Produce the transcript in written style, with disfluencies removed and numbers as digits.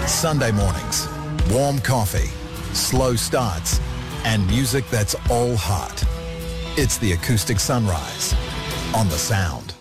Sunday mornings, warm coffee, slow starts, and music that's all heart. It's the Acoustic Sunrise on The Sound.